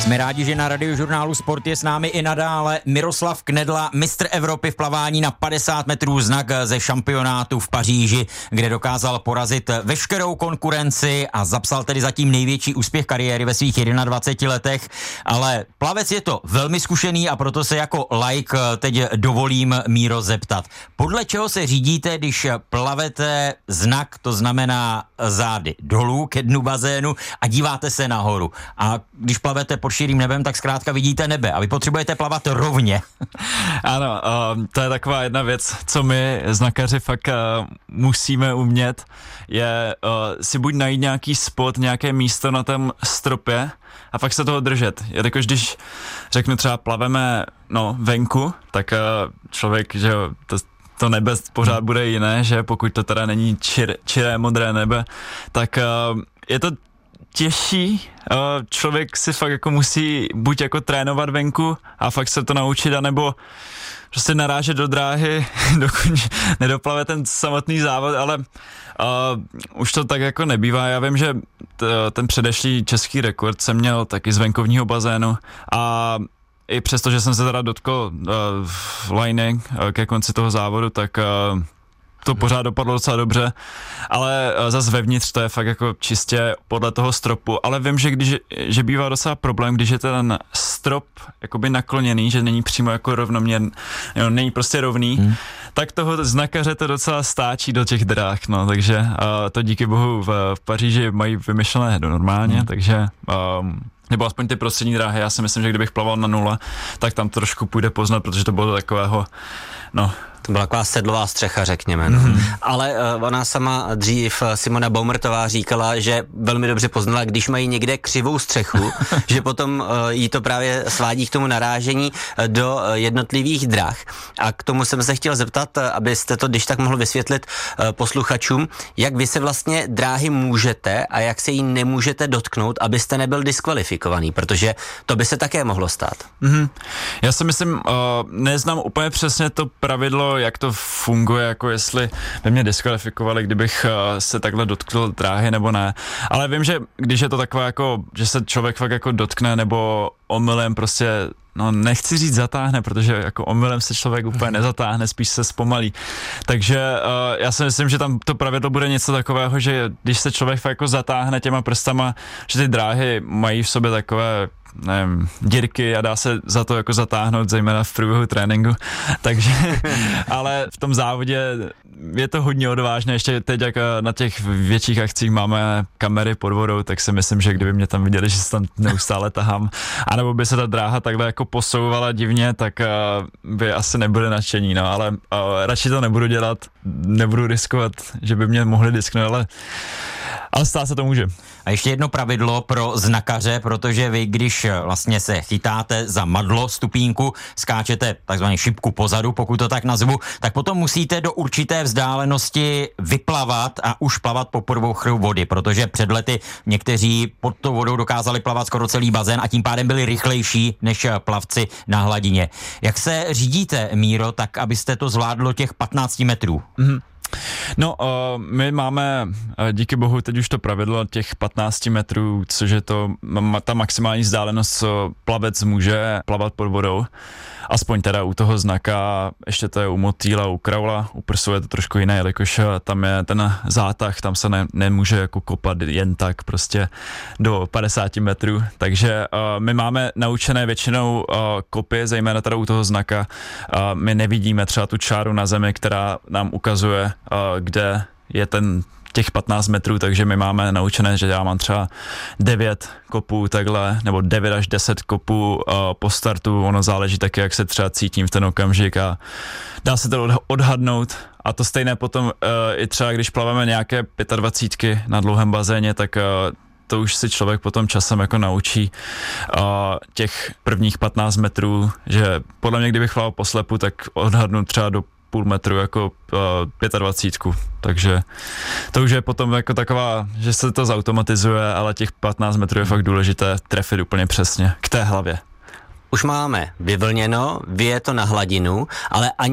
Jsme rádi, že na Radiožurnálu Sport je s námi i nadále Miroslav Knedla, mistr Evropy v plavání na 50 metrů, znak ze šampionátu v Paříži, kde dokázal porazit veškerou konkurenci a zapsal tedy zatím největší úspěch kariéry ve svých 21 letech. Ale plavec je to velmi zkušený a proto se jako laik teď dovolím, Míro, zeptat. Podle čeho se řídíte, když plavete znak, to znamená zády dolů ke dnu bazénu a díváte se nahoru? A když plavete pod širým nebem, tak zkrátka vidíte nebe a vy potřebujete plavat rovně. Ano, to je taková jedna věc, co my znakaři fakt musíme umět, je si buď najít nějaký spot, nějaké místo na tom stropě a fakt se toho držet. Jakož když řeknu třeba plaveme venku, tak člověk, že jo, to nebe pořád bude jiné, že pokud to teda není čiré modré nebe, tak je to těžší, člověk si fakt jako musí buď jako trénovat venku a fakt se to naučit, anebo prostě narážet do dráhy, dokud nedoplave ten samotný závod, ale už to tak jako nebývá. Já vím, že ten předešlý český rekord jsem měl taky z venkovního bazénu a i přesto, že jsem se teda dotkl v liney ke konci toho závodu, tak to pořád dopadlo docela dobře, ale zase vevnitř to je fakt jako čistě podle toho stropu, ale vím, že bývá docela problém, když je ten strop jakoby nakloněný, že není přímo jako rovnoměrný, není prostě rovný, tak toho znakaře to docela stáčí do těch dráh, takže to díky bohu v Paříži mají vymyšlené normálně, takže nebo aspoň ty prostřední dráhy, já si myslím, že kdybych plaval na nule, tak tam trošku půjde poznat, protože to bylo takového, To byla taková sedlová střecha, řekněme. Ale ona sama dřív, Simona Baumertová, říkala, že velmi dobře poznala, když mají někde křivou střechu, že potom jí to právě svádí k tomu narážení do jednotlivých drah. A k tomu jsem se chtěl zeptat, abyste to když tak mohl vysvětlit posluchačům, jak vy se vlastně dráhy můžete a jak se jí nemůžete dotknout, abyste nebyl diskvalifikovaný, protože to by se také mohlo stát. Já si myslím, neznám úplně přesně to pravidlo, jak to funguje, jako jestli by mě diskvalifikovali, kdybych se takhle dotkl dráhy nebo ne. Ale vím, že když je to takové jako, že se člověk fakt jako dotkne nebo omylem prostě, nechci říct zatáhne, protože jako omylem se člověk úplně nezatáhne, spíš se zpomalí. Takže já si myslím, že tam to pravidlo bude něco takového, že když se člověk fakt jako zatáhne těma prstama, že ty dráhy mají v sobě takové dírky a dá se za to jako zatáhnout, zejména v průběhu tréninku, takže, ale v tom závodě je to hodně odvážné, ještě teď jak na těch větších akcích máme kamery pod vodou, tak si myslím, že kdyby mě tam viděli, že se tam neustále tahám, anebo by se ta dráha takhle jako posouvala divně, tak by asi nebyli nadšení, ale radši to nebudu dělat, nebudu riskovat, že by mě mohli disknout, ale stát se to může. A ještě jedno pravidlo pro znakaře, protože vy, když vlastně se chytáte za madlo stupínku, skáčete takzvaně šipku pozadu, pokud to tak nazvu, tak potom musíte do určité vzdálenosti vyplavat a už plavat po povrchu vody, protože před lety někteří pod tou vodou dokázali plavat skoro celý bazén a tím pádem byli rychlejší než plavci na hladině. Jak se řídíte, Míro, tak abyste to zvládlo těch 15 metrů? My máme díky bohu teď už to pravidlo těch 15 metrů, což je to ta maximální vzdálenost, co plavec může plavat pod vodou. Aspoň teda u toho znaka, ještě to je u motýla, u kraula, u prsu je to trošku jiné, jelikož tam je ten zátah, tam se nemůže jako kopat jen tak prostě do 50 metrů, takže my máme naučené většinou kopy, zejména teda u toho znaka, my nevidíme třeba tu čáru na zemi, která nám ukazuje, kde je těch 15 metrů, takže my máme naučené, že já mám třeba 9 kopů takhle, nebo 9 až 10 kopů po startu, ono záleží taky, jak se třeba cítím v ten okamžik a dá se to odhadnout a to stejné potom i třeba, když plaveme nějaké 25 na dlouhém bazéně, tak to už si člověk potom časem jako naučí těch prvních 15 metrů, že podle mě, kdybych plaval poslepu, tak odhadnu třeba do půl metru jako 25, takže to už je potom jako taková, že se to zautomatizuje, ale těch 15 metrů je fakt důležité trefit úplně přesně k té hlavě. Už máme vyvlněno, vyje to na hladinu, ale ani v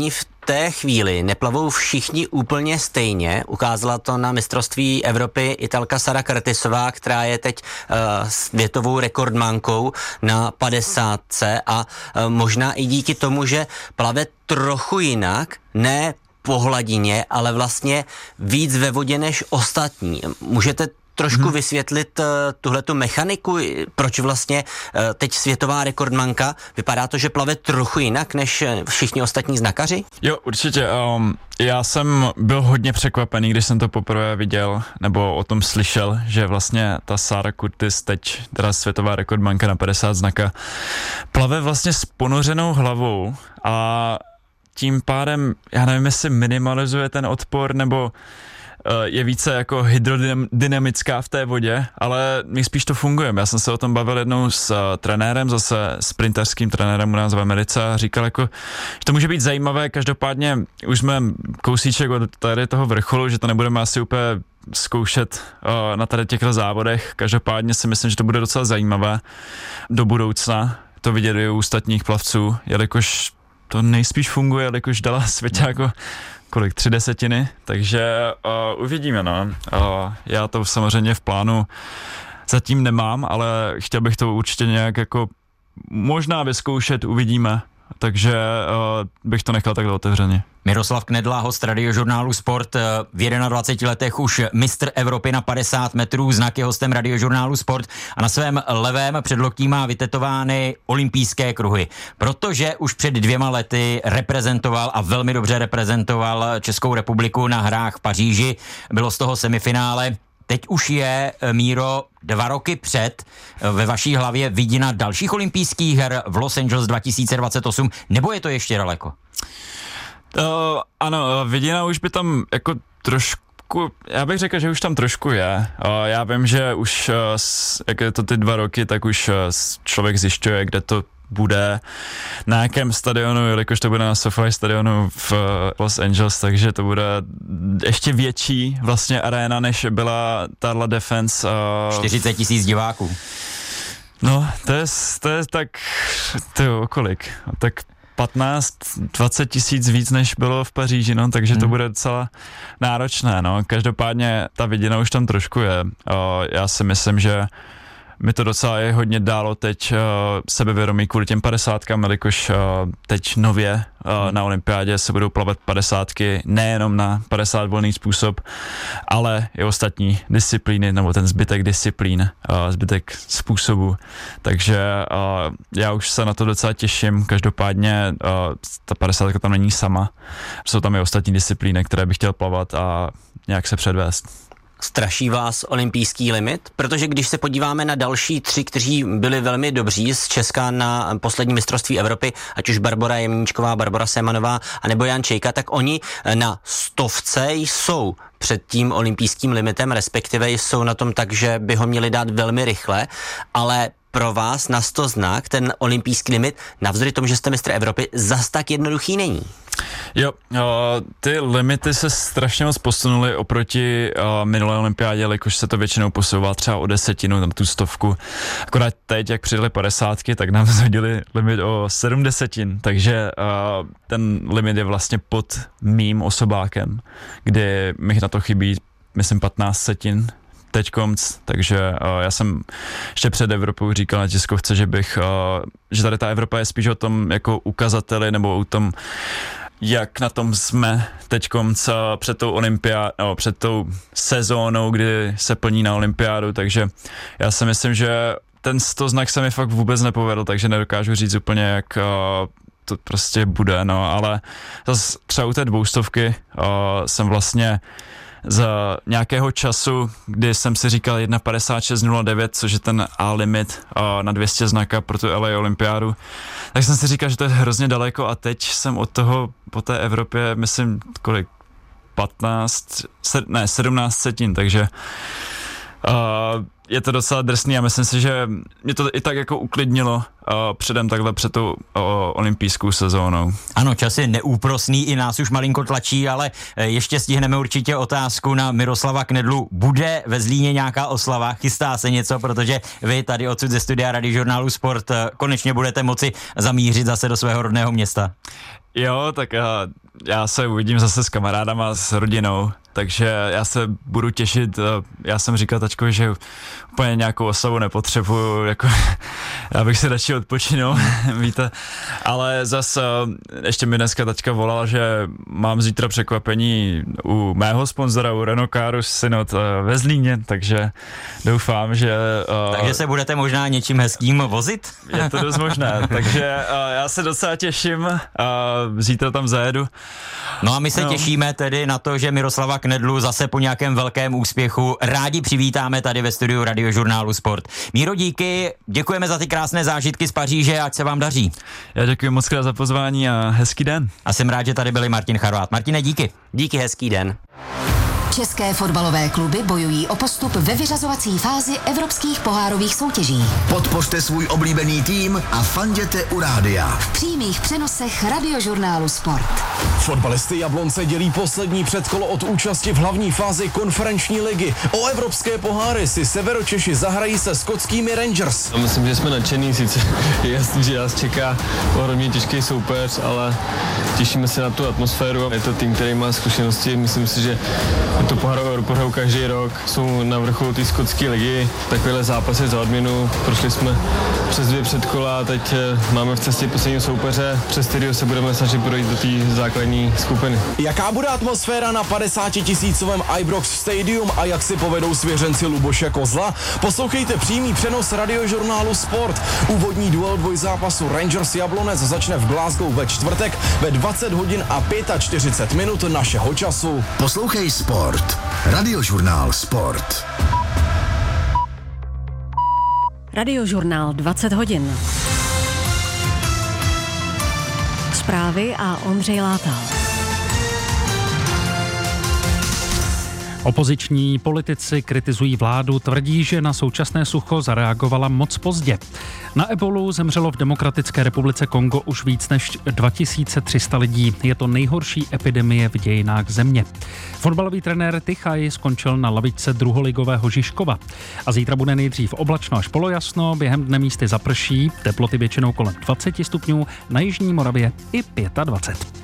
té chvíli neplavou všichni úplně stejně. Ukázala to na mistrovství Evropy Italka Sara Curtisová, která je teď světovou rekordmankou na 50 a možná i díky tomu, že plave trochu jinak, ne po hladině, ale vlastně víc ve vodě než ostatní. Můžete trošku vysvětlit tuhletu mechaniku, proč vlastně teď světová rekordmanka, vypadá to, že plave trochu jinak než všichni ostatní znakaři? Jo, určitě. Já jsem byl hodně překvapený, když jsem to poprvé viděl, nebo o tom slyšel, že vlastně ta Sara Curtis, teď teda světová rekordmanka na 50 znaka, plave vlastně s ponořenou hlavou a tím pádem, já nevím, jestli minimalizuje ten odpor, nebo je více jako hydrodynamická v té vodě, ale nejspíš to funguje. Já jsem se o tom bavil jednou s trenérem, zase sprinterským trenérem u nás v Americe a říkal jako, že to může být zajímavé, každopádně už jsme kousíček od tady toho vrcholu, že to nebudeme asi úplně zkoušet na tady těchto závodech. Každopádně si myslím, že to bude docela zajímavé do budoucna to vidět i u ostatních plavců, jelikož to nejspíš funguje, jelikož dala světě jako 3/10, takže uvidíme, no. Já to samozřejmě v plánu zatím nemám, ale chtěl bych to určitě nějak jako možná vyzkoušet, uvidíme, takže bych to nechal takhle otevřeně. Miroslav Knedla, host Radiožurnálu Sport, v 21 letech už mistr Evropy na 50 metrů, znak je hostem Radiožurnálu Sport a na svém levém předloktí má vytetovány olympijské kruhy, protože už před 2 lety reprezentoval a velmi dobře reprezentoval Českou republiku na hrách v Paříži, bylo z toho semifinále. Teď už je, Míro, 2 roky před ve vaší hlavě vidina dalších olympijských her v Los Angeles 2028, nebo je to ještě daleko? Ano, vidina už by tam jako trošku, já bych řekl, že už tam trošku je. Já vím, že už, jak je to ty 2 roky, tak už člověk zjišťuje, kde to bude, na jakém stadionu, jelikož to bude na SoFi stadionu v Los Angeles, takže to bude ještě větší vlastně aréna, než byla tahle Defense. 40 000 diváků. No, to je tak, kolik? Tak 15-20 tisíc víc, než bylo v Paříži, no, takže to bude docela náročné, no. Každopádně ta vidina už tam trošku je. Já si myslím, že mi to docela je hodně dálo teď sebevědomí kvůli těm 50kám, jelikož teď nově na olympiádě se budou plavat 50ky, nejenom na 50 volný způsob, ale i ostatní disciplíny, nebo ten zbytek disciplín, zbytek způsobu. Takže já už se na to docela těším, každopádně ta 50 tam není sama, jsou tam i ostatní disciplíny, které bych chtěl plavat a nějak se předvést. Straší vás olympijský limit? Protože když se podíváme na další 3, kteří byli velmi dobří z Česka na poslední mistrovství Evropy, ať už Barbora Jemníčková, Barbora Semanová anebo Jan Čejka, tak oni na 100 jsou před tím olympijským limitem, respektive jsou na tom tak, že by ho měli dát velmi rychle, ale pro vás na 100 znak ten olympijský limit, navzdory tomu, že jste mistr Evropy, zas tak jednoduchý není. Jo, ty limity se strašně moc posunuly oproti minulé olympiádě, jelikož se to většinou posouvá třeba o 10, tam tu 100. Akorát teď, jak přidali 50, tak nám zhodili limit o 70, takže ten limit je vlastně pod mým osobákem, kdy mi na to chybí, myslím, 15 teďkomc, takže já jsem ještě před Evropou říkal na tiskovce, že tady ta Evropa je spíš o tom jako ukazateli nebo o tom, jak na tom jsme teďkom před tou před tou sezónou, kdy se plní na olympiádu, takže já si myslím, že ten 100 znak se mi fakt vůbec nepovedl, takže nedokážu říct úplně, jak to prostě bude, no, ale zase třeba u té 200 jsem vlastně za nějakého času, kdy jsem si říkal 1.56.09, což je ten A-limit na 200 znaka pro tu LA olympiádu, tak jsem si říkal, že to je hrozně daleko a teď jsem od toho po té Evropě, myslím, 17 setin, takže je to docela drsný a myslím si, že mě to i tak jako uklidnilo předem takhle před tou olympijskou sezónou. Ano, čas je neúprosný, i nás už malinko tlačí, ale ještě stihneme určitě otázku na Miroslava Knedlu. Bude ve Zlíně nějaká oslava? Chystá se něco, protože vy tady odsud ze studia Radiožurnálu Sport konečně budete moci zamířit zase do svého rodného města. Jo, tak já se uvidím zase s kamarádama, s rodinou, takže já se budu těšit. Já jsem říkal tačkovi, že úplně nějakou oslavu nepotřebuju, jako já bych si radši odpočinul, víte, ale zase ještě mi dneska tačka volala, že mám zítra překvapení u mého sponzora, u Renault Caru Synod ve Zlíně, takže doufám, že... Takže se budete možná něčím hezkým vozit? Je to dost možné, takže já se docela těším, zítra tam zajedu. No a my se těšíme tedy na to, že Miroslava Knedlu zase po nějakém velkém úspěchu rádi přivítáme tady ve studiu Radiožurnálu Sport. Míro, díky, děkujeme za ty krásné zážitky z Paříže, ať se vám daří. Já děkuji moc krát za pozvání a hezký den. A jsem rád, že tady byli Martin Charvát. Martine, díky. Díky, hezký den. České fotbalové kluby bojují o postup ve vyřazovací fázi evropských pohárových soutěží. Podpořte svůj oblíbený tým a fanděte u rádia. V přímých přenosech Radiožurnálu Sport. Fotbalisty Jablonce dělí poslední předkolo od účasti v hlavní fázi konferenční ligy. O evropské poháry si Severočeši zahrají se skotskými Rangers. Myslím, že jsme nadšení, sice je jasný, že nás čeká ohromně těžký soupeř, ale těšíme se na tu atmosféru. Je to tým, který má zkušenosti, myslím si, že to pohrajou každý rok, jsou na vrcholu té skotské ligy, takovéhle zápasy za odměnu, prošli jsme přes 2 předkola a teď máme v cestě posledního soupeře, přes kterého se budeme snažit projít do té základní skupiny. Jaká bude atmosféra na 50 000 Ibrox Stadium a jak si povedou svěřenci Luboše Kozla? Poslouchejte přímý přenos Radiožurnálu Sport. Úvodní duel dvojzápasu Rangers Jablonec začne v Glasgow ve čtvrtek ve 20 hodin a 45 minut našeho času. Poslouchej Sport. Radiožurnál Sport. Radiožurnál 20 hodin. Zprávy a Ondřej Látal. Opoziční politici kritizují vládu, tvrdí, že na současné sucho zareagovala moc pozdě. Na ebolu zemřelo v Demokratické republice Kongo už víc než 2300 lidí. Je to nejhorší epidemie v dějinách země. Fotbalový trenér Tichaj skončil na lavičce druholigového Žižkova. A zítra bude nejdřív oblačno až polojasno, během dne místy zaprší, teploty většinou kolem 20 stupňů, na jižní Moravě i 25.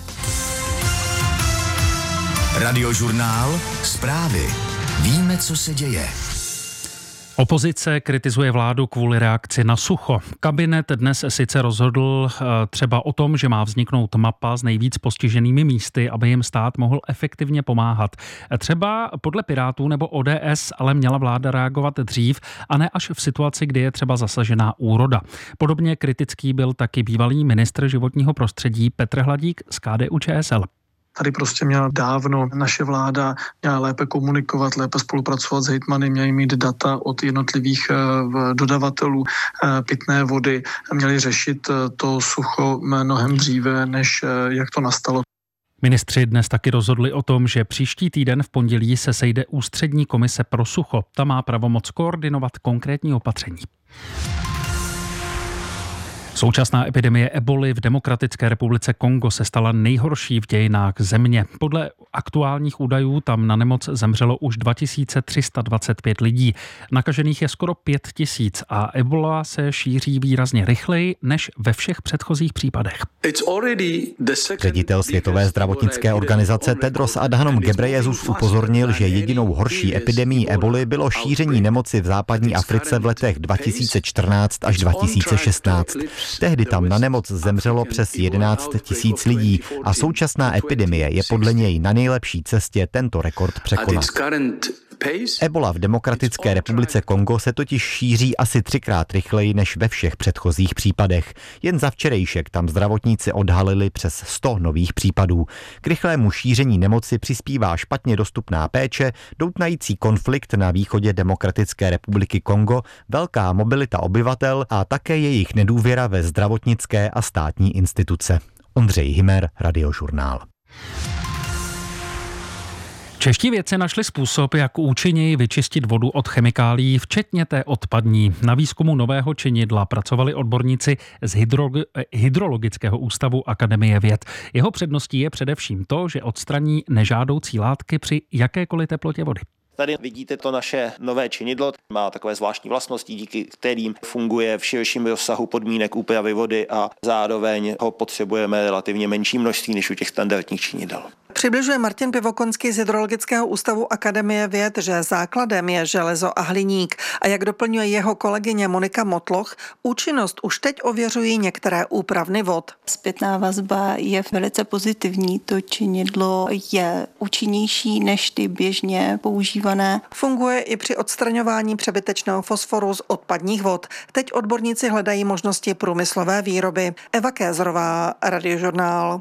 Radiožurnál Zprávy. Víme, co se děje. Opozice kritizuje vládu kvůli reakci na sucho. Kabinet dnes sice rozhodl třeba o tom, že má vzniknout mapa s nejvíc postiženými místy, aby jim stát mohl efektivně pomáhat. Třeba podle Pirátů nebo ODS ale měla vláda reagovat dřív a ne až v situaci, kdy je třeba zasažená úroda. Podobně kritický byl taky bývalý ministr životního prostředí Petr Hladík z KDU-ČSL. Tady prostě měla dávno naše vláda měla lépe komunikovat, lépe spolupracovat s hejtmany, měli mít data od jednotlivých dodavatelů pitné vody, měli řešit to sucho mnohem dříve, než jak to nastalo. Ministři dnes taky rozhodli o tom, že příští týden v pondělí se sejde ústřední komise pro sucho. Ta má pravomoc koordinovat konkrétní opatření. Současná epidemie eboli v Demokratické republice Kongo se stala nejhorší v dějinách země. Podle aktuálních údajů tam na nemoc zemřelo už 2325 lidí. Nakažených je skoro 5000 a ebola se šíří výrazně rychleji než ve všech předchozích případech. Ředitel Světové zdravotnické organizace Tedros Adhanom Ghebreyesus upozornil, že jedinou horší epidemií eboli bylo šíření nemoci v západní Africe v letech 2014 až 2016. Tehdy tam na nemoc zemřelo přes 11 000 lidí a současná epidemie je podle něj na nejlepší cestě tento rekord překonat. Ebola v Demokratické republice Kongo se totiž šíří asi 3krát rychleji než ve všech předchozích případech. Jen za včerejšek tam zdravotníci odhalili přes 100 nových případů. K rychlému šíření nemoci přispívá špatně dostupná péče, doutnající konflikt na východě Demokratické republiky Kongo, velká mobilita obyvatel a také jejich nedůvěra ve zdravotnické a státní instituce. Ondřej Himer, Radiožurnál. Čeští vědci našli způsob, jak účinněji vyčistit vodu od chemikálií, včetně té odpadní. Na výzkumu nového činidla pracovali odborníci z Hydrologického ústavu Akademie věd. Jeho předností je především to, že odstraní nežádoucí látky při jakékoliv teplotě vody. Tady vidíte to naše nové činidlo. Má takové zvláštní vlastnosti, díky kterým funguje v širším rozsahu podmínek úpravy vody a zároveň ho potřebujeme relativně menší množství než u těch standardních činidel. Přibližuje Martin Pivokonský z Hydrologického ústavu Akademie věd, že základem je železo a hliník. A jak doplňuje jeho kolegyně Monika Motloch, účinnost už teď ověřují některé úpravny vod. Zpětná vazba je velice pozitivní. To činidlo je účinnější než ty běžně používané. Funguje i při odstraňování přebytečného fosforu z odpadních vod. Teď odborníci hledají možnosti průmyslové výroby. Eva Kézrová, Radiožurnál.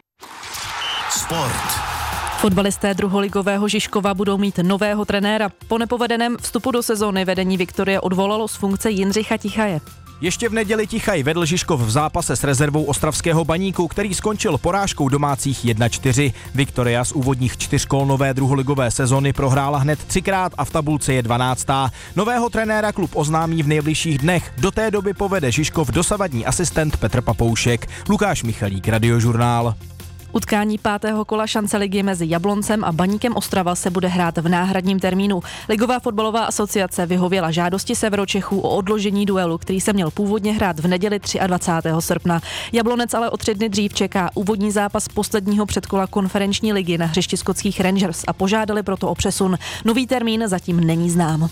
Sport. Fotbalisté druholigového Žižkova budou mít nového trenéra. Po nepovedeném vstupu do sezóny vedení Viktorie odvolalo z funkce Jindřicha Tichaje. Ještě v neděli Tichaj vedl Žižkov v zápase s rezervou ostravského Baníku, který skončil porážkou domácích 1-4. Viktoria z úvodních 4 kol nové druholigové sezony prohrála hned 3krát a v tabulce je 12. Nového trenéra klub oznámí v nejbližších dnech. Do té doby povede Žižkov dosavadní asistent Petr Papoušek. Lukáš Michalík, Radiožurnál. Utkání 5. kola šance ligy mezi Jabloncem a Baníkem Ostrava se bude hrát v náhradním termínu. Ligová fotbalová asociace vyhověla žádosti Severočechů o odložení duelu, který se měl původně hrát v neděli 23. srpna. Jablonec ale o 3 dny dřív čeká úvodní zápas posledního předkola konferenční ligy na hřišti skotských Rangers a požádali proto o přesun. Nový termín zatím není znám.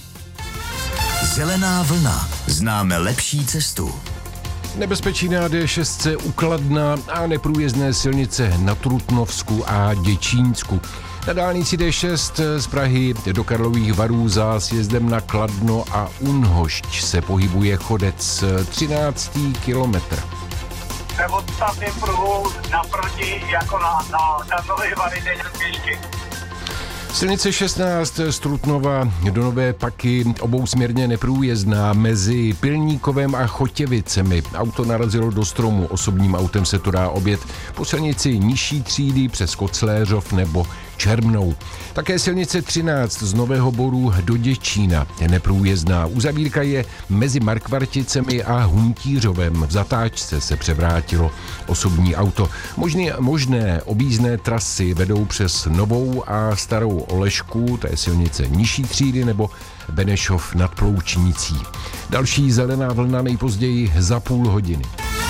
Zelená vlna. Známe lepší cestu. Nebezpečí na D6 u Kladna a neprůjezdné silnice na Trutnovsku a Děčínsku. Na dálnici D6 z Prahy do Karlových Varů za sjezdem na Kladno a Unhošť se pohybuje chodec 13. kilometr. Ve odstavném pruhu naproti jako na Karlových Vary jdeme pěšky. Silnice 16 z Trutnova do Nové Paky obousměrně neprůjezdná mezi Pilníkovem a Chotěvicemi. Auto narazilo do stromu, osobním autem se to dá objet po silnici nižší třídy přes Kocléřov nebo Čermnou. Také silnice 13 z Nového Boru do Děčína je neprůjezdná. Uzavírka je mezi Markvarticemi a Huntířovem. V zatáčce se převrátilo osobní auto. Možné objízdné trasy vedou přes Novou a Starou Olešku, to je silnice nižší třídy, nebo Benešov nad Ploučnicí. Další zelená vlna nejpozději za půl hodiny.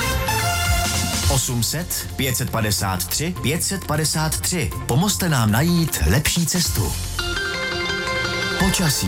800 553 553. Pomozte nám najít lepší cestu. Počasí.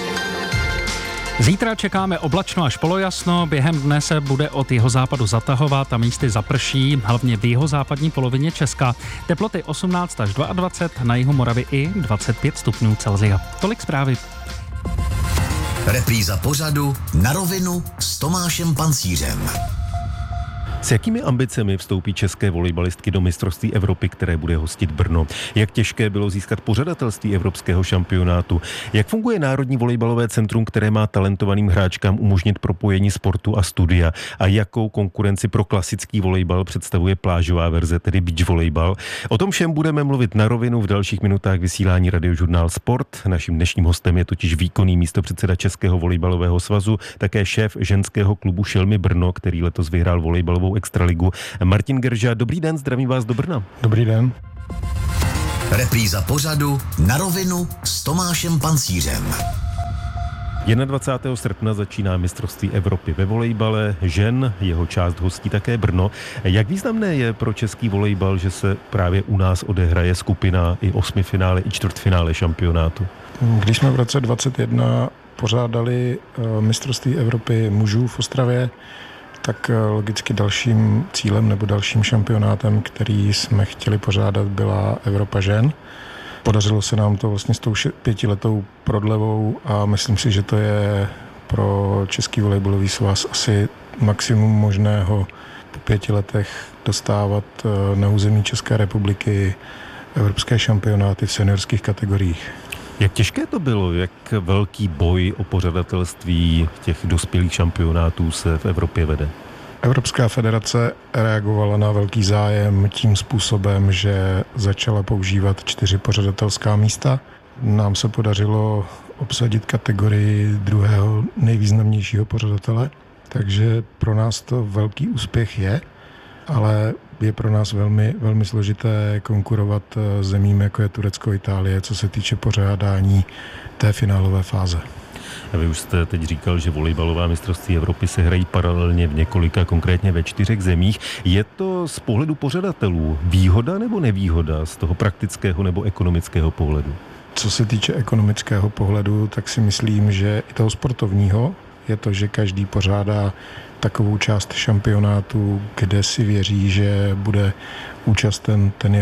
Zítra čekáme oblačno až polojasno, během dne se bude od jihozápadu zatahovat a místy zaprší, hlavně v jihozápadní polovině Česka. Teploty 18 až 22, na jihu Moravy i 25 stupňů Celsia. Tolik zprávy. Repríza pořadu Na rovinu s Tomášem Pancířem. S jakými ambicemi vstoupí české volejbalistky do mistrovství Evropy, které bude hostit Brno? Jak těžké bylo získat pořadatelství evropského šampionátu? Jak funguje Národní volejbalové centrum, které má talentovaným hráčkám umožnit propojení sportu a studia? A jakou konkurenci pro klasický volejbal představuje plážová verze, tedy beach volejbal? O tom všem budeme mluvit na rovinu v dalších minutách vysílání Radiožurnál Sport. Naším dnešním hostem je totiž výkonný místopředseda Českého volejbalového svazu, také šéf ženského klubu Šelmy Brno, který letos vyhrál volejbalovou extraligu. Martin Gerža, dobrý den, zdravím vás do Brna. Dobrý den. Repríza pořadu Na rovinu s Tomášem Pancířem. 21. srpna začíná mistrovství Evropy ve volejbale žen, jeho část hostí také Brno. Jak významné je pro český volejbal, že se právě u nás odehraje skupina i 8finále i čtvrtfinále šampionátu? Když jsme v roce 2021 pořádali mistrovství Evropy mužů v Ostravě, tak logicky dalším cílem nebo dalším šampionátem, který jsme chtěli pořádat, byla Evropa žen. Podařilo se nám to vlastně s tou 5letou prodlevou a myslím si, že to je pro český volejbalový svaz asi maximum možného po 5 letech dostávat na území České republiky evropské šampionáty v seniorských kategoriích. Jak těžké to bylo? Jak velký boj o pořadatelství těch dospělých šampionátů se v Evropě vede? Evropská federace reagovala na velký zájem tím způsobem, že začala používat 4 pořadatelská místa Nám se podařilo obsadit kategorii druhého nejvýznamnějšího pořadatele, takže pro nás to velký úspěch je, ale je pro nás velmi, velmi složité konkurovat zemím, jako je Turecko, Itálie, co se týče pořádání té finálové fáze. A vy už jste teď říkal, že volejbalová mistrovství Evropy se hrají paralelně v několika, konkrétně ve 4 zemích. Je to z pohledu pořadatelů výhoda nebo nevýhoda, z toho praktického nebo ekonomického pohledu? Co se týče ekonomického pohledu, tak si myslím, že i toho sportovního je to, že každý pořádá takovou část šampionátu, kde si věří, že bude účasten ten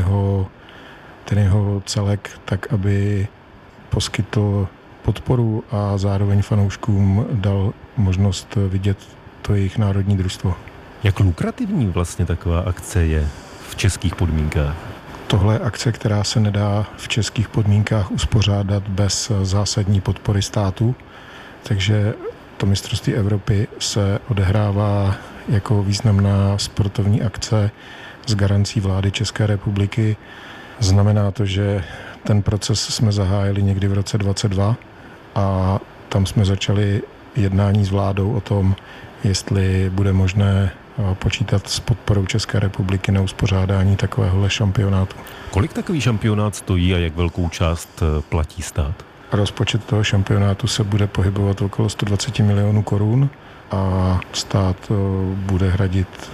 jeho celek tak, aby poskytl podporu a zároveň fanouškům dal možnost vidět to jejich národní družstvo. Jak lukrativní vlastně taková akce je v českých podmínkách? Tohle je akce, která se nedá v českých podmínkách uspořádat bez zásadní podpory státu, takže to mistrovství Evropy se odehrává jako významná sportovní akce s garancí vlády České republiky. Znamená to, že ten proces jsme zahájili někdy v roce 2022 a tam jsme začali jednání s vládou o tom, jestli bude možné počítat s podporou České republiky na uspořádání takovéhohle šampionátu. Kolik takový šampionát stojí a jak velkou část platí stát? Rozpočet toho šampionátu se bude pohybovat okolo 120 milionů korun a stát bude hradit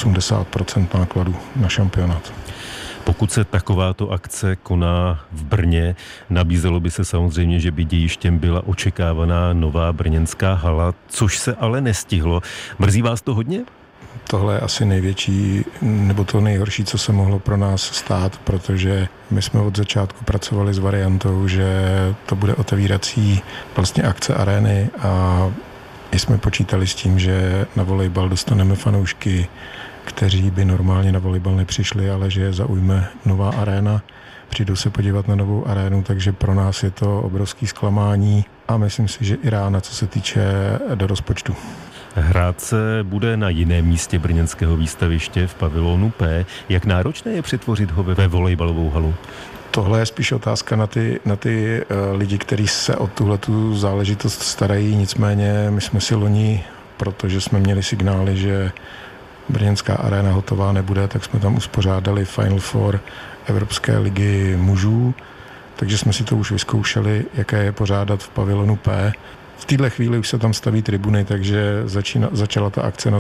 80% nákladů na šampionát. Pokud se takováto akce koná v Brně, nabízelo by se samozřejmě, že by dějištěm byla očekávaná nová brněnská hala, což se ale nestihlo. Mrzí vás to hodně? Tohle je asi největší, nebo to nejhorší, co se mohlo pro nás stát, protože my jsme od začátku pracovali s variantou, že to bude otevírací vlastně akce arény a jsme počítali s tím, že na volejbal dostaneme fanoušky, kteří by normálně na volejbal nepřišli, ale že je zaujme nová aréna. Přijdou se podívat na novou arénu, takže pro nás je to obrovský zklamání a myslím si, že i rána, co se týče do rozpočtu. Hrát se bude na jiném místě brněnského výstaviště v pavilonu P. Jak náročné je přetvořit ho ve volejbalovou halu? Tohle je spíš otázka na ty lidi, kteří se o tuhletu záležitost starají. Nicméně my jsme si loni, protože jsme měli signály, že brněnská aréna hotová nebude, tak jsme tam uspořádali Final Four Evropské ligy mužů, takže jsme si to už vyzkoušeli, jaké je pořádat v pavilonu P. V této chvíli už se tam staví tribuny, takže začala ta akce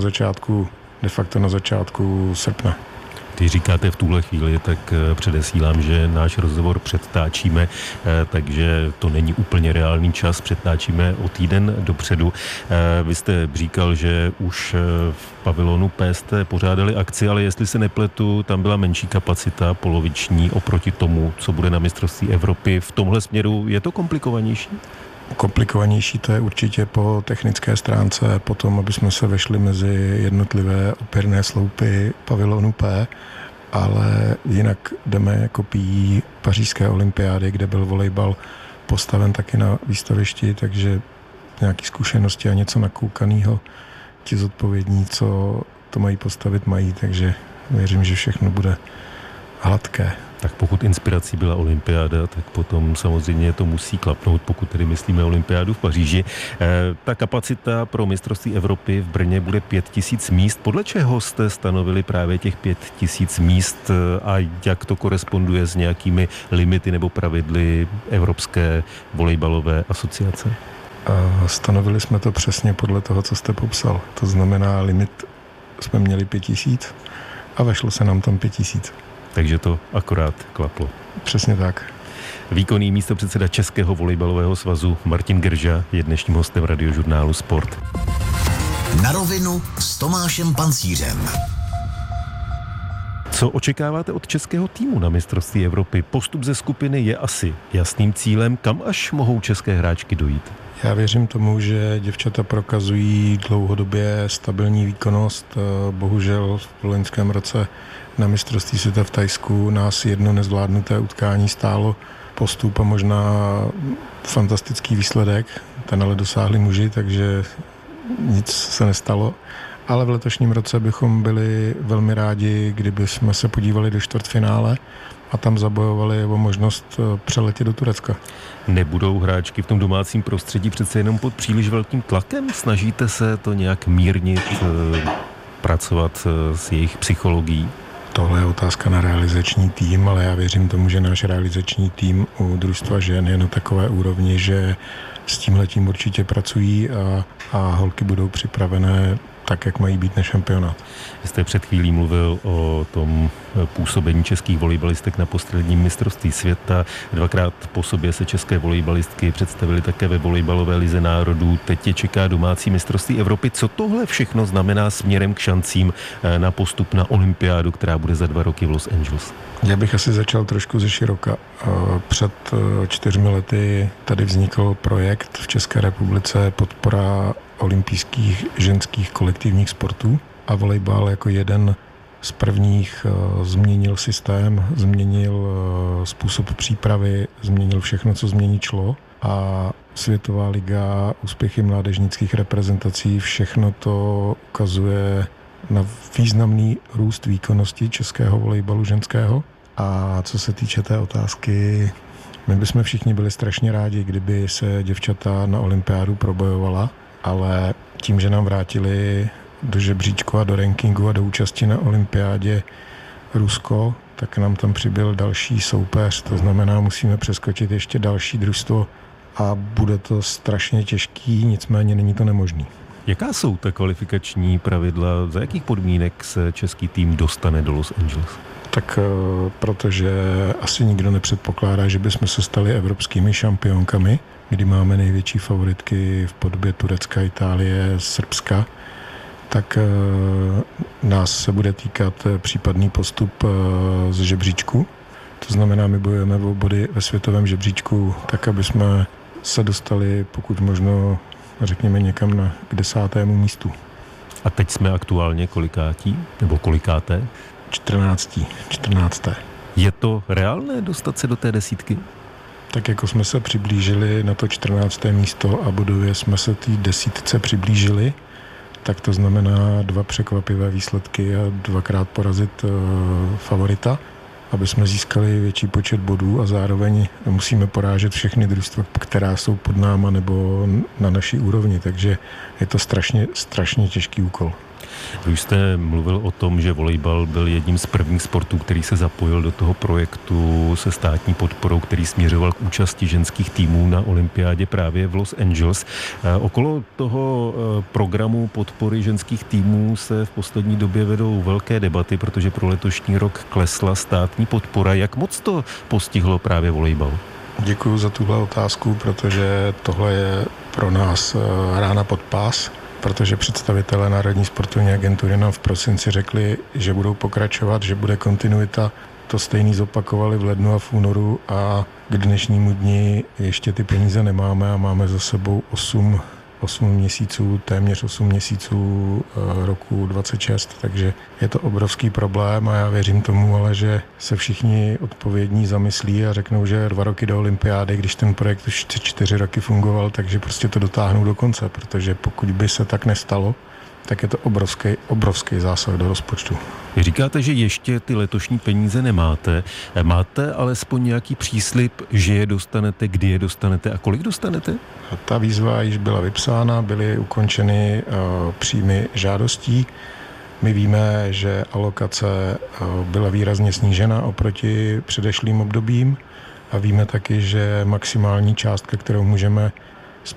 de facto na začátku srpna. Když říkáte v tuhle chvíli, tak předesílám, že náš rozhovor předtáčíme, takže to není úplně reálný čas, předtáčíme o týden dopředu. Vy jste říkal, že už v pavilonu P jste pořádali akci, ale jestli se nepletu, tam byla menší kapacita, poloviční, oproti tomu, co bude na mistrovství Evropy. V tomhle směru je to komplikovanější? Komplikovanější to je určitě po technické stránce, potom, aby jsme se vešli mezi jednotlivé opěrné sloupy pavilonu P, ale jinak jdeme kopií pařížské olympiády, kde byl volejbal postaven taky na výstavišti, takže nějaké zkušenosti a něco nakoukaného ti zodpovědní, co to mají postavit, mají, takže věřím, že všechno bude hladké. Tak pokud inspirací byla olympiáda, tak potom samozřejmě to musí klapnout, pokud tedy myslíme olympiádu v Paříži. Ta kapacita pro mistrovství Evropy v Brně bude 5000 míst. Podle čeho jste stanovili právě těch 5000 míst a jak to koresponduje s nějakými limity nebo pravidly Evropské volejbalové asociace? Stanovili jsme to přesně podle toho, co jste popsal. To znamená, limit jsme měli 5000 a vešlo se nám tam 5000. Takže to akorát klaplo. Přesně tak. Výkonný místopředseda Českého volejbalového svazu Martin Grža je dnešním hostem Radiožurnálu Sport. Na rovinu s Tomášem Pancířem. Co očekáváte od českého týmu na mistrovství Evropy? Postup ze skupiny je asi jasným cílem. Kam až mohou české hráčky dojít? Já věřím tomu, že děvčata prokazují dlouhodobě stabilní výkonnost. Bohužel v loňském roce na mistrovství světa v Thajsku nás jedno nezvládnuté utkání stálo postup a možná fantastický výsledek. Ten ale dosáhli muži, takže nic se nestalo. Ale v letošním roce bychom byli velmi rádi, kdyby jsme se podívali do čtvrtfinále a tam zabojovali o možnost přeletět do Turecka. Nebudou hráčky v tom domácím prostředí přece jenom pod příliš velkým tlakem? Snažíte se to nějak mírnit, pracovat s jejich psychologií? Tohle je otázka na realizační tým, ale já věřím tomu, že náš realizační tým u družstva žen je na takové úrovni, že s tímhletím určitě pracují a holky budou připravené tak, jak mají být na šampionát. Jste před chvílí mluvil o tom působení českých volejbalistek na posledním mistrovství světa. 2krát po sobě se české volejbalistky představily také ve volejbalové lize národů. Teď je čeká domácí mistrovství Evropy. Co tohle všechno znamená směrem k šancím na postup na olympiádu, která bude za 2 roky v Los Angeles? Já bych asi začal trošku ze široka. Před 4 lety tady vznikl projekt v České republice podpora olympijských ženských kolektivních sportů a volejbal jako jeden z prvních změnil systém, změnil způsob přípravy, změnil všechno, co změnit šlo a Světová liga, úspěchy mládežnických reprezentací, všechno to ukazuje na významný růst výkonnosti českého volejbalu ženského. A co se týče té otázky, my bychom všichni byli strašně rádi, kdyby se děvčata na olympiádu probojovala, ale tím, že nám vrátili do žebříčku a do rankingu a do účasti na olympiádě Rusko, tak nám tam přibyl další soupeř, to znamená, musíme přeskočit ještě další družstvo a bude to strašně těžký, nicméně není to nemožný. Jaká jsou ta kvalifikační pravidla, za jakých podmínek se český tým dostane do Los Angeles? Tak protože asi nikdo nepředpokládá, že bychom se stali evropskými šampionkami, kdy máme největší favoritky v podobě Turecka, Itálie, Srbska, tak nás se bude týkat případný postup z žebříčku. To znamená, my bojujeme o body ve světovém žebříčku tak, aby jsme se dostali pokud možno, řekněme, někam k 10. místu. A teď jsme aktuálně kolikátí? Nebo kolikáté? 14. Je to reálné dostat se do té 10? Tak jako jsme se přiblížili na to 14. místo a bodově jsme se té 10 přiblížili, tak to znamená 2 překvapivé výsledky a 2krát porazit favorita, aby jsme získali větší počet bodů a zároveň musíme porážet všechny družstva, která jsou pod náma nebo na naší úrovni, takže je to strašně těžký úkol. Vy už jste mluvil o tom, že volejbal byl jedním z prvních sportů, který se zapojil do toho projektu se státní podporou, který směřoval k účasti ženských týmů na olympiádě právě v Los Angeles. Okolo toho programu podpory ženských týmů se v poslední době vedou velké debaty, protože pro letošní rok klesla státní podpora. Jak moc to postihlo právě volejbal? Děkuji za tuhle otázku, protože tohle je pro nás rána pod pás, protože představitelé Národní sportovní agentury nám v prosinci řekli, že budou pokračovat, že bude kontinuita. To stejný zopakovali v lednu a v únoru a k dnešnímu dni ještě ty peníze nemáme a máme za sebou 8 měsíců, téměř 8 měsíců roku 26, takže je to obrovský problém a já věřím tomu, ale že se všichni odpovědní zamyslí a řeknou, že 2 roky do olympiády, když ten projekt už 4 roky fungoval, takže prostě to dotáhnou do konce, protože pokud by se tak nestalo, tak je to obrovský zásah do rozpočtu. Vy říkáte, že ještě ty letošní peníze nemáte. Máte alespoň nějaký příslib, že je dostanete, kdy je dostanete a kolik dostanete? Ta výzva již byla vypsána, byly ukončeny příjmy žádostí. My víme, že alokace byla výrazně snížena oproti předešlým obdobím a víme taky, že maximální částka, kterou můžeme z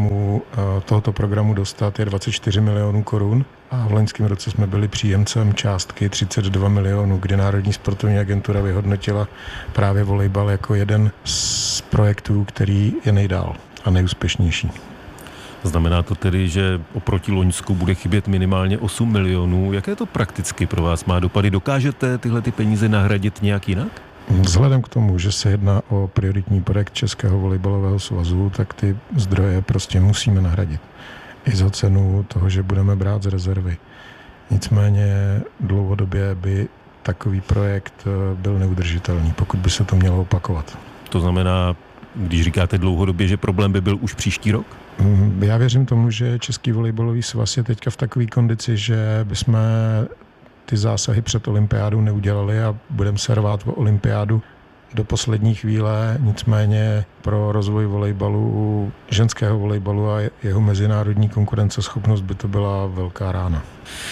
tohoto programu dostat, je 24 milionů korun a v loňském roce jsme byli příjemcem částky 32 milionů, kdy Národní sportovní agentura vyhodnotila právě volejbal jako jeden z projektů, který je nejdál a nejúspěšnější. Znamená to tedy, že oproti loňsku bude chybět minimálně 8 milionů. Jaké to prakticky pro vás má dopady? Dokážete tyhle ty peníze nahradit nějak jinak? Vzhledem k tomu, že se jedná o prioritní projekt Českého volejbalového svazu, tak ty zdroje prostě musíme nahradit. I za cenu toho, že budeme brát z rezervy. Nicméně dlouhodobě by takový projekt byl neudržitelný, pokud by se to mělo opakovat. To znamená, když říkáte dlouhodobě, že problém by byl už příští rok? Já věřím tomu, že Český volejbalový svaz je teďka v takové kondici, že bychom ty zásahy před olympiádou neudělali a budeme se rvát o olympiádu do poslední chvíle, nicméně pro rozvoj volejbalu, ženského volejbalu a jeho mezinárodní konkurenceschopnost by to byla velká rána.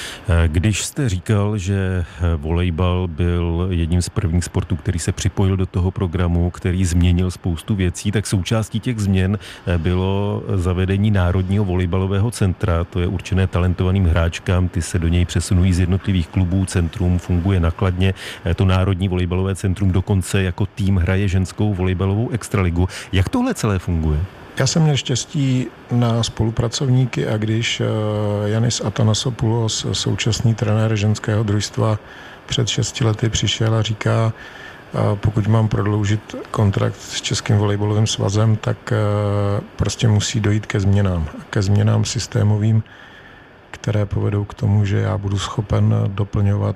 Když jste říkal, že volejbal byl jedním z prvních sportů, který se připojil do toho programu, který změnil spoustu věcí, tak součástí těch změn bylo zavedení Národního volejbalového centra. To je určené talentovaným hráčkám, ty se do něj přesunují z jednotlivých klubů, centrum funguje nakladně. To Národní volejbalové centrum dokonce jako tým hraje ženskou volejbalovou extraligu. Jak tohle celé funguje? Já jsem měl štěstí na spolupracovníky a když Janis Atanasopoulos, současný trenér ženského družstva, před 6 lety přišel a říká, pokud mám prodloužit kontrakt s Českým volejbalovým svazem, tak prostě musí dojít ke změnám systémovým, které povedou k tomu, že já budu schopen doplňovat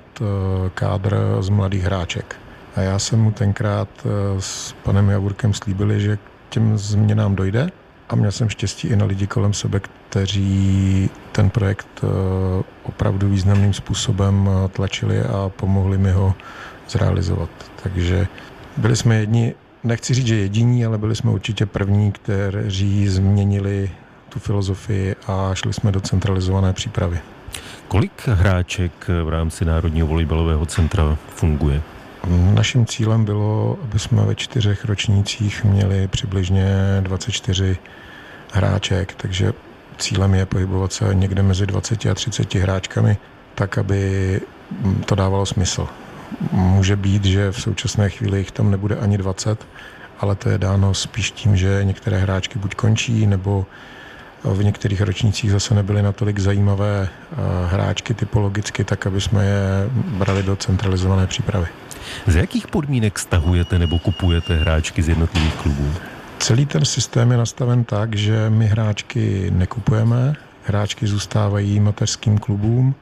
kádr z mladých hráček. A já jsem mu tenkrát s panem Javorkem slíbili, že těm změnám dojde a měl jsem štěstí i na lidi kolem sebe, kteří ten projekt opravdu významným způsobem tlačili a pomohli mi ho zrealizovat. Takže byli jsme jedni, nechci říct, že jediní, ale byli jsme určitě první, kteří změnili tu filozofii a šli jsme do centralizované přípravy. Kolik hráček v rámci Národního volejbalového centra funguje? Naším cílem bylo, aby jsme ve 4 ročnících měli přibližně 24 hráček, takže cílem je pohybovat se někde mezi 20 a 30 hráčkami, tak, aby to dávalo smysl. Může být, že v současné chvíli jich tam nebude ani 20, ale to je dáno spíš tím, že některé hráčky buď končí, nebo v některých ročnících zase nebyly natolik zajímavé hráčky typologicky, tak aby jsme je brali do centralizované přípravy. Z jakých podmínek stahujete nebo kupujete hráčky z jednotlivých klubů? Celý ten systém je nastaven tak, že my hráčky nekupujeme, hráčky zůstávají mateřským klubům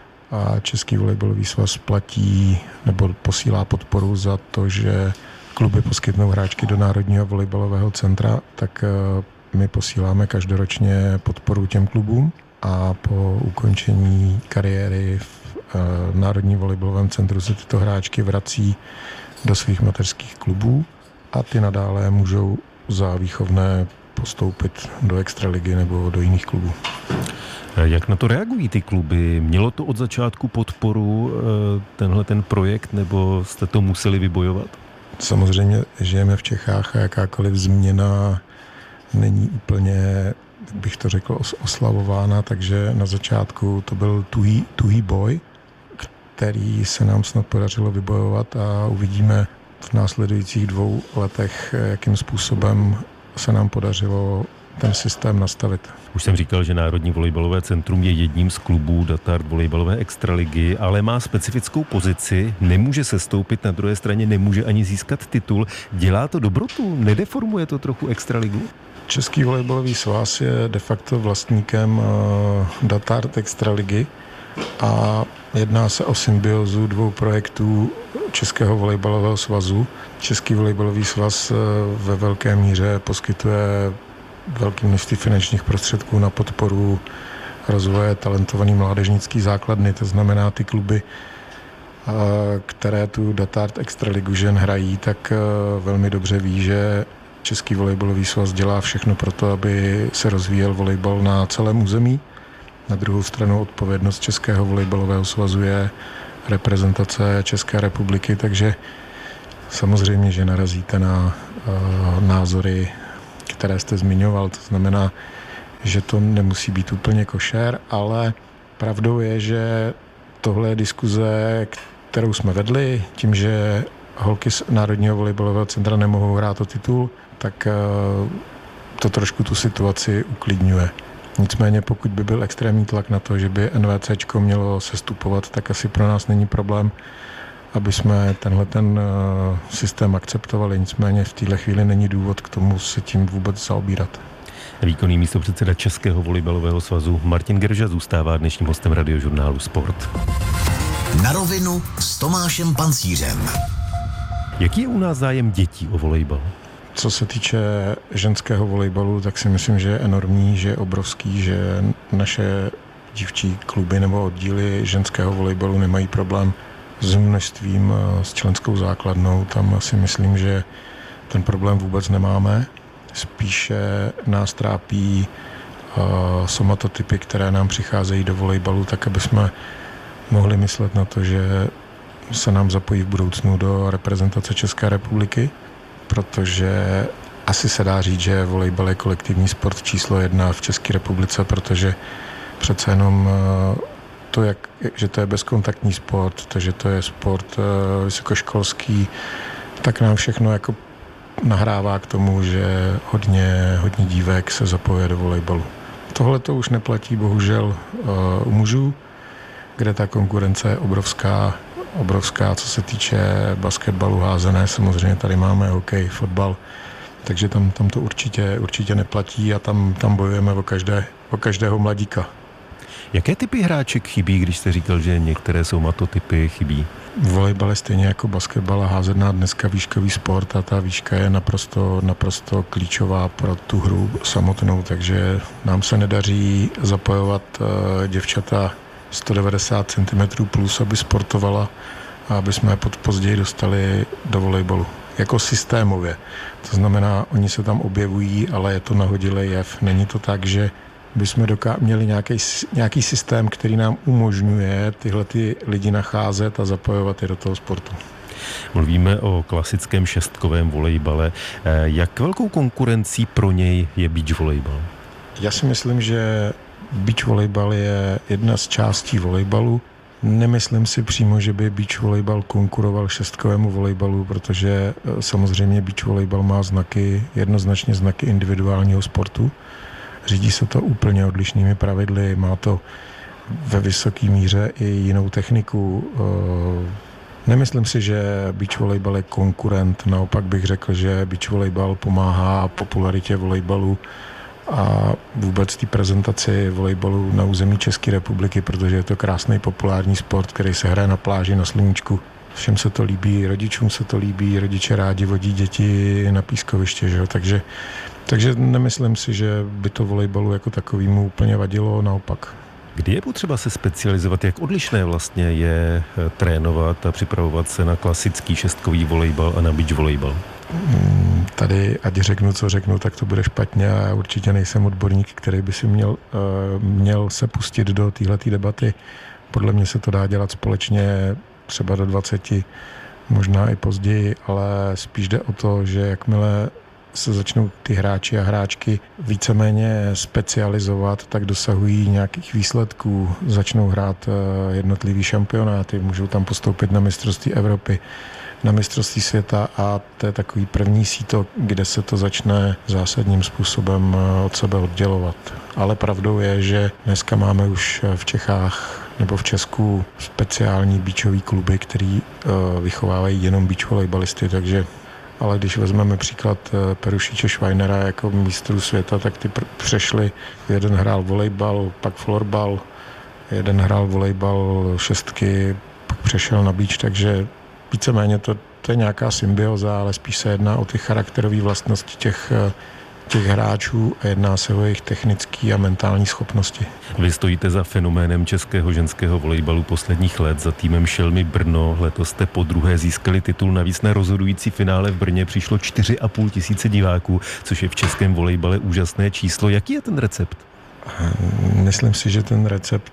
a Český volejbalový svaz platí nebo posílá podporu za to, že kluby poskytnou hráčky do Národního volejbalového centra, tak my posíláme každoročně podporu těm klubům a po ukončení kariéry v Národním volejbalovém centru se tyto hráčky vrací do svých mateřských klubů a ty nadále můžou za výchovné postoupit do extraligy nebo do jiných klubů. Jak na to reagují ty kluby? Mělo to od začátku podporu ten projekt, nebo jste to museli vybojovat? Samozřejmě žijeme v Čechách a jakákoliv změna není úplně, bych to řekl, oslavována, takže na začátku to byl tuhý boj, který se nám snad podařilo vybojovat a uvidíme v následujících 2 letech, jakým způsobem se nám podařilo ten systém nastavit. Už jsem říkal, že Národní volejbalové centrum je jedním z klubů Datart volejbalové extraligy, ale má specifickou pozici, nemůže sestoupit, na druhé straně nemůže ani získat titul. Dělá to dobrotu? Nedeformuje to trochu extraligu? Český volejbalový svaz je de facto vlastníkem Datart extraligy a jedná se o symbiozu 2 projektů Českého volejbalového svazu. Český volejbalový svaz ve velké míře poskytuje velké množství finančních prostředků na podporu rozvoje talentovaný mládežnický základny, to znamená ty kluby, které tu Datart extraligu žen hrají, tak velmi dobře ví, že Český volejbalový svaz dělá všechno pro to, aby se rozvíjel volejbal na celém území. Na druhou stranu odpovědnost Českého volejbalového svazu je reprezentace České republiky, takže samozřejmě, že narazíte na názory, které jste zmiňoval. To znamená, že to nemusí být úplně košer, ale pravdou je, že tohle je diskuze, kterou jsme vedli, tím, že holky z Národního volejbalového centra nemohou hrát o titul, tak to trošku tu situaci uklidňuje. Nicméně pokud by byl extrémní tlak na to, že by NVCčko mělo sestupovat, tak asi pro nás není problém, aby jsme tenhle systém akceptovali. Nicméně v této chvíli není důvod k tomu se tím vůbec zaobírat. Výkonný místopředseda Českého volejbalového svazu Martin Gerža zůstává dnešním hostem Radiožurnálu Sport. Na rovinu s Tomášem Pancířem. Jaký je u nás zájem dětí o volejbal? Co se týče ženského volejbalu, tak si myslím, že je enormní, že je obrovský, že naše dívčí kluby nebo oddíly ženského volejbalu nemají problém s množstvím, s členskou základnou. Tam si myslím, že ten problém vůbec nemáme. Spíše nás trápí somatotypy, které nám přicházejí do volejbalu, tak aby jsme mohli myslet na to, že se nám zapojí v budoucnu do reprezentace České republiky, protože asi se dá říct, že volejbal je kolektivní sport číslo 1 v České republice, protože přece jenom to, že to je bezkontaktní sport, to, že to je sport vysokoškolský, tak nám všechno jako nahrává k tomu, že hodně dívek se zapojuje do volejbalu. Tohle to už neplatí bohužel u mužů, kde ta konkurence je obrovská, co se týče basketbalu, házené, samozřejmě tady máme hokej, fotbal, takže tam to určitě neplatí a tam bojujeme o každého mladíka. Jaké typy hráček chybí, když jste říkal, že některé somatotypy chybí? Volejbal je stejně jako basketbal a házená dneska výškový sport a ta výška je naprosto klíčová pro tu hru samotnou, takže nám se nedaří zapojovat děvčata 190 cm plus, aby sportovala a aby jsme je později dostali do volejbalu. Jako systémově. To znamená, oni se tam objevují, ale je to nahodilý jev. Není to tak, že bychom měli nějaký systém, který nám umožňuje tyhle lidi nacházet a zapojovat je do toho sportu. Mluvíme o klasickém šestkovém volejbale. Jak velkou konkurencí pro něj je beach volejbal? Já si myslím, že beach volejbal je jedna z částí volejbalu. Nemyslím si přímo, že by beach volejbal konkuroval šestkovému volejbalu, protože samozřejmě beach volejbal má jednoznačně znaky individuálního sportu. Řídí se to úplně odlišnými pravidly, má to ve vysoké míře i jinou techniku. Nemyslím si, že beach volejbal je konkurent, naopak bych řekl, že beach volejbal pomáhá popularitě volejbalu a vůbec té prezentaci volejbalu na území České republiky, protože je to krásný populární sport, který se hraje na pláži, na sluníčku. Všem se to líbí, rodičům se to líbí, rodiče rádi vodí děti na pískoviště, že jo? Takže nemyslím si, že by to volejbalu jako takovýmu úplně vadilo, naopak. Kdy je potřeba se specializovat? Jak odlišné vlastně je trénovat a připravovat se na klasický šestkový volejbal a na beach volejbal? Tady, ať řeknu, co řeknu, tak to bude špatně a já určitě nejsem odborník, který by si měl se pustit do téhleté debaty. Podle mě se to dá dělat společně třeba do 20, možná i později, ale spíš jde o to, že jakmile se začnou ty hráči a hráčky víceméně specializovat, tak dosahují nějakých výsledků, začnou hrát jednotlivý šampionáty, můžou tam postoupit na mistrovství Evropy, na mistrovství světa a to je takový první síto, kde se to začne zásadním způsobem od sebe oddělovat. Ale pravdou je, že dneska máme už v Čechách nebo v Česku speciální beachový kluby, který vychovávají jenom beach volejbalisty, takže ale když vezmeme příklad Perušíče Švajnera jako mistrů světa, tak ty přešli, jeden hrál volejbal, pak florbal, jeden hrál volejbal šestky, pak přešel na beach, takže víceméně to je nějaká symbioza, ale spíš se jedná o ty charakterové vlastnosti těch hráčů a jedná se o jejich technické a mentální schopnosti. Vy stojíte za fenoménem českého ženského volejbalu posledních let, za týmem Šelmy Brno. Letos jste podruhé získali titul, navíc na rozhodující finále v Brně přišlo 4,5 tisíce diváků, což je v českém volejbale úžasné číslo. Jaký je ten recept? Myslím si, že ten recept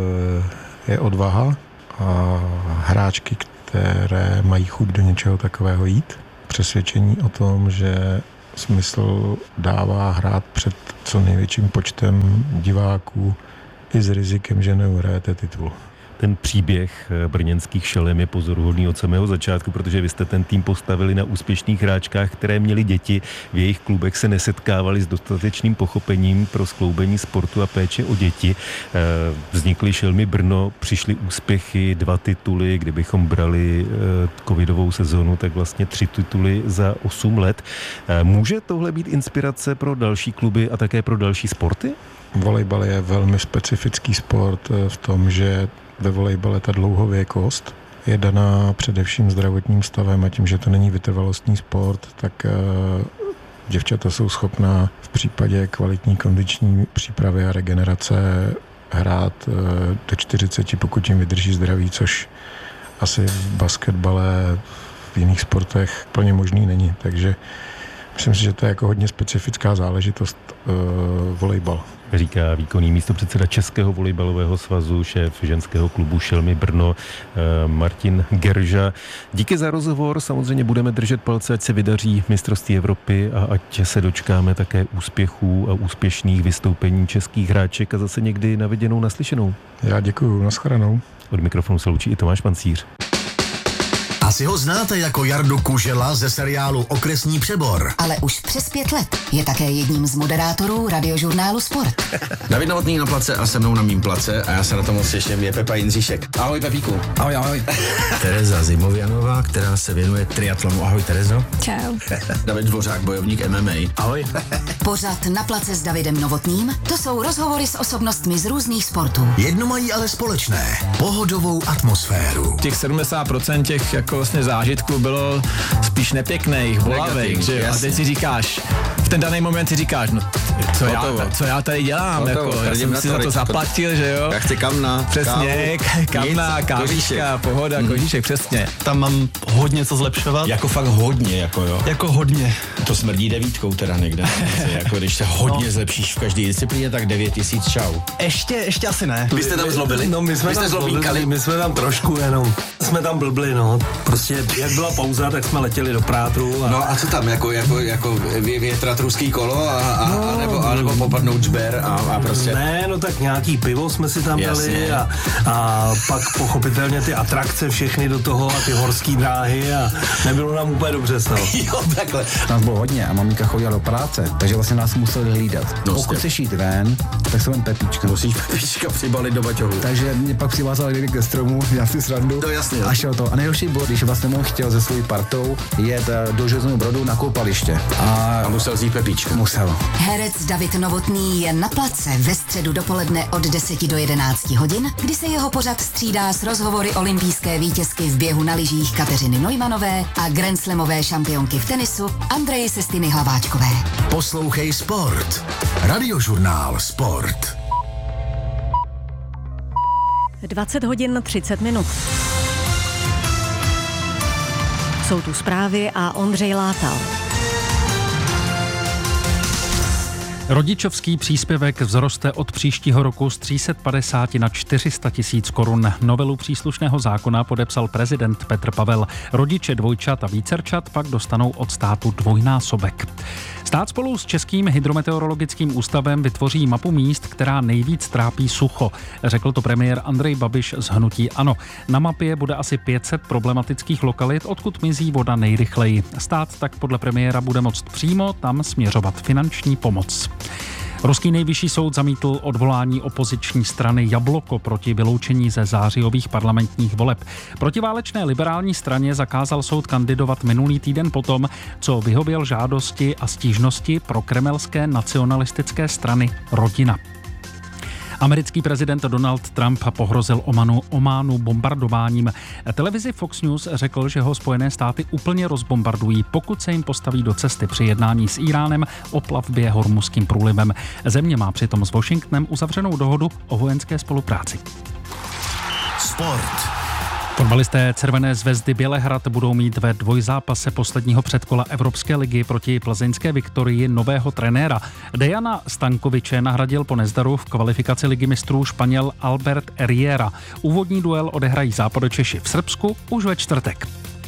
je odvaha a hráčky, které mají chuť do něčeho takového jít. Přesvědčení o tom, že smysl dává hrát před co největším počtem diváků i s rizikem, že neuhrajete titul. Ten příběh brněnských Šelem je pozoruhodný od samého začátku, protože vy jste ten tým postavili na úspěšných hráčkách, které měly děti. V jejich klubech se nesetkávali s dostatečným pochopením pro skloubení sportu a péče o děti. Vznikly Šelmy Brno, přišly úspěchy, 2 tituly, kdybychom brali covidovou sezonu, tak vlastně 3 tituly za 8 let. Může tohle být inspirace pro další kluby a také pro další sporty? Volejbal je velmi specifický sport v tom, že ve volejbale ta dlouhověkost je daná především zdravotním stavem a tím, že to není vytrvalostní sport, tak děvčata jsou schopná v případě kvalitní kondiční přípravy a regenerace hrát do 40, pokud jim vydrží zdraví, což asi v basketbale, v jiných sportech plně možný není. Takže myslím si, že to je jako hodně specifická záležitost volejbal. Říká výkonný místopředseda Českého volejbalového svazu, šéf ženského klubu Šelmy Brno Martin Gerža. Díky za rozhovor, samozřejmě budeme držet palce, ať se vydaří mistrovství Evropy a ať se dočkáme také úspěchů a úspěšných vystoupení českých hráček a zase někdy na viděnou, naslyšenou. Já děkuju, nashledanou. Od mikrofonu se loučí i Tomáš Pancíř. Asi ho znáte jako Jardu Kužela ze seriálu Okresní přebor. Ale už přes 5 let je také jedním z moderátorů radiožurnálu Sport. David Novotný na place a se mnou na mým place a já se na to moc těším, je Pepa Jindříšek. Ahoj Pepíku. Ahoj, ahoj. Tereza Zimovianová, která se věnuje triatlonu. Ahoj Terezo. Čau. David Dvořák, bojovník MMA. Ahoj. Pořad Na place s Davidem Novotným, to jsou rozhovory s osobnostmi z různých sportů. Jedno mají ale společné, pohodovou atmosféru. Těch 70% těch jako vlastně zážitků bylo spíš nepěkných, bolavých, že jo? A teď si říkáš, v ten daný moment si říkáš, no co já tady dělám, jako, já jsem si za to zaplatil, že jo? Já chci kamna, přesně, kamna, kávička, pohoda, kožíšek, přesně. Tam mám hodně co zlepšovat. Jako fakt hodně, jako jo? Jako hodně. To smrdí 9 teda někde. Jako když se hodně zlepšíš v každé disciplíně, tak 9000 čau. Ještě asi ne. Vy jste tam zlobili? No my jsme tam zlobíkali. My jsme tam trošku jenom. Jsme tam blbli, no. Prostě jak byla pauza, tak jsme letěli do Prátru. No a co tam, jako větrat ruský kolo a nebo popadnout žber a prostě... Ne, no tak nějaký pivo jsme si tam dali a pak pochopitelně ty atrakce všechny do toho a ty horský dráhy a nebylo nám úplně dobře s toho. Jo, takhle. Nás bylo hodně a maminka chodila do práce, takže vlastně nás museli hlídat. Pokud chceš jít ven, tak se ven Pepička. Musíš Pepička přibalit do baťohu. Takže mě pak přivázali někdy ke stromu, já si srandu. To jasně. A šel to. A nejhorší bylo, když vlastně on chtěl se svojí partou jet do Železného Brodu na koupaliště. A musel zjít Pepička. Musel. Herec David Novotný je na place ve středu dopoledne od 10 do 11 hodin, kdy se jeho pořad střídá s rozhovory olympijské vítězky v běhu na lyžích Kateřiny Neumannové a grandslamové šampionky v tenisu Andreji Sestiny Hlaváčkové. Poslouchej Sport. Radiožurnál Sport. 20 hodin 30 minut. Jsou tu zprávy a Ondřej Látal. Rodičovský příspěvek vzroste od příštího roku z 350 na 400 tisíc korun. Novelu příslušného zákona podepsal prezident Petr Pavel. Rodiče dvojčat a vícerčat pak dostanou od státu dvojnásobek. Stát spolu s Českým hydrometeorologickým ústavem vytvoří mapu míst, která nejvíc trápí sucho. Řekl to premiér Andrej Babiš z hnutí ANO. Na mapě bude asi 500 problematických lokalit, odkud mizí voda nejrychleji. Stát tak podle premiéra bude moct přímo tam směřovat finanční pomoc. Ruský nejvyšší soud zamítl odvolání opoziční strany Jabloko proti vyloučení ze zářijových parlamentních voleb. Protiválečné liberální straně zakázal soud kandidovat minulý týden potom, co vyhověl žádosti a stížnosti pro kremelské nacionalistické strany Rodina. Americký prezident Donald Trump pohrozil Ománu bombardováním. Televizi Fox News řekl, že ho Spojené státy úplně rozbombardují, pokud se jim postaví do cesty při jednání s Íránem o plavbě Hormuzským průlivem. Země má přitom s Washingtonem uzavřenou dohodu o vojenské spolupráci. Sport. Fotbalisté Červené zvezdy Bělehrad budou mít ve dvojzápase posledního předkola Evropské ligy proti plzeňské Viktorii nového trenéra. Dejana Stankoviče nahradil po nezdaru v kvalifikaci ligy mistrů Španěl Albert Herrera. Úvodní duel odehrají Západočeši v Srbsku už ve čtvrtek.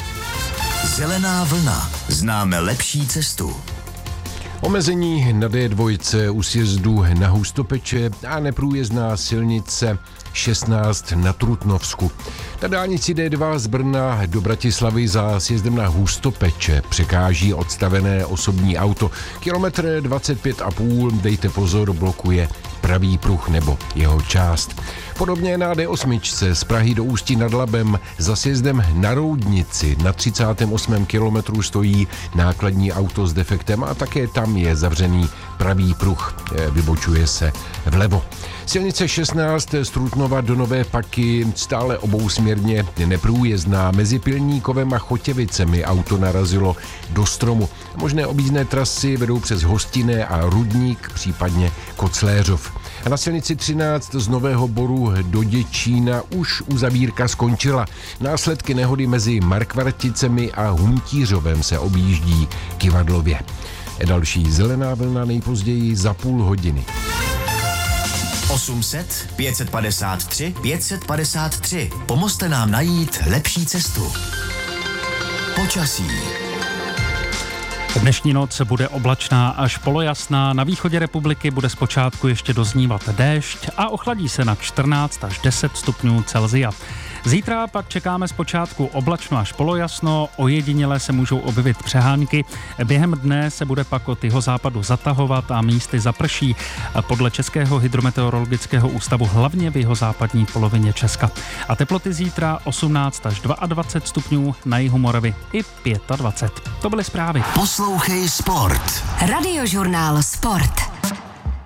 Zelená vlna. Známe lepší cestu. Omezení na D2 u sjezdu na Hustopeče a neprůjezdná silnice 16 na Trutnovsku. Na dálnici D2 z Brna do Bratislavy za sjezdem na Hustopeče překáží odstavené osobní auto. Kilometr 25,5, dejte pozor, blokuje pravý pruh nebo jeho část. Podobně na D8 z Prahy do Ústí nad Labem za sjezdem na Roudnici na 38. kilometru stojí nákladní auto s defektem a také tam je zavřený pravý pruh, vybočuje se vlevo. Silnice 16 z Trutnova do Nové Paky stále obousměrně neprůjezdná. Mezi Pilníkovem a Chotěvicemi auto narazilo do stromu. Možné objízdné trasy vedou přes Hostinné a Rudník, případně Kocléřov. A na silnici 13 z Nového Boru do Děčína už uzavírka skončila. Následky nehody mezi Markvarticemi a Huntířovem se objíždí kyvadlově. Další zelená vlna nejpozději za půl hodiny. 800 553 553. Pomozte nám najít lepší cestu. Počasí. Dnešní noc bude oblačná až polojasná, na východě republiky bude zpočátku ještě doznívat déšť a ochladí se na 14 až 10 stupňů Celsia. Zítra pak čekáme zpočátku oblačno až polojasno, ojediněle se můžou objevit přehánky. Během dne se bude pak od jihozápadu zatahovat a místy zaprší. Podle Českého hydrometeorologického ústavu hlavně v jihozápadní polovině Česka. A teploty zítra 18 až 22 stupňů, na jihu Moravy i 25. To byly zprávy. Poslouchej Sport. Radiožurnál Sport.